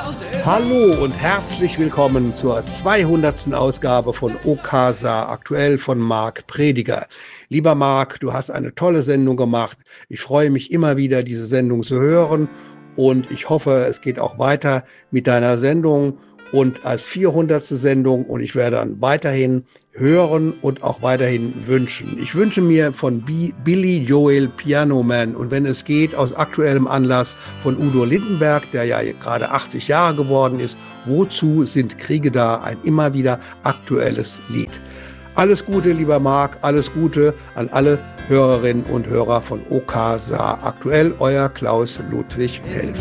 Hallo und herzlich willkommen zur 200. Ausgabe von OKSA aktuell von Marc Prediger. Lieber Marc, du hast eine tolle Sendung gemacht. Ich freue mich immer wieder, diese Sendung zu hören und ich hoffe, es geht auch weiter mit deiner Sendung und als 400. Sendung und ich werde dann weiterhin hören und auch weiterhin wünschen. Ich wünsche mir von Billy Joel Piano Man und wenn es geht, aus aktuellem Anlass von Udo Lindenberg, der ja gerade 80 Jahre geworden ist, Wozu sind Kriege da? Ein immer wieder aktuelles Lied. Alles Gute, lieber Marc, alles Gute an alle Hörerinnen und Hörer von OKSA aktuell, euer Klaus Ludwig Helf.